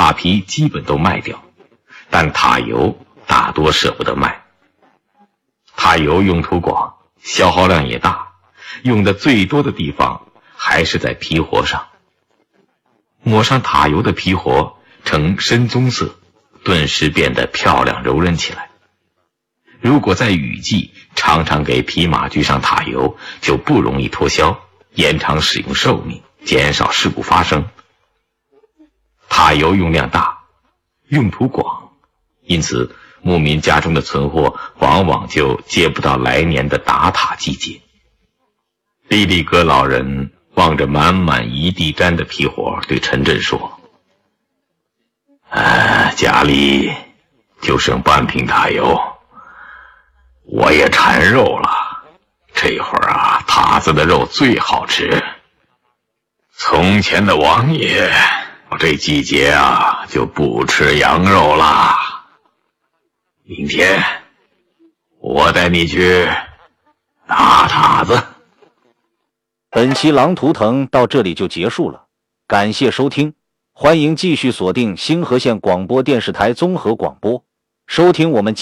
塔皮基本都卖掉，但塔油大多舍不得卖。塔油用途广，消耗量也大，用的最多的地方还是在皮活上。抹上塔油的皮活呈深棕色，顿时变得漂亮柔韧起来。如果在雨季常常给皮马具上塔油，就不容易脱销，延长使用寿命，减少事故发生。塔油用量大，用途广，因此牧民家中的存货往往就接不到来年的打塔季节。利利格老人望着满满一地毡的皮活，对陈震说：家里就剩半瓶塔油，我也馋肉了。这会儿啊，塔子的肉最好吃。从前的王爷这季节啊就不吃羊肉啦。明天我带你去打塔子。 本期狼图腾到这里就结束了，感谢收听，欢迎继续锁定星河县广播电视台综合广播，收听我们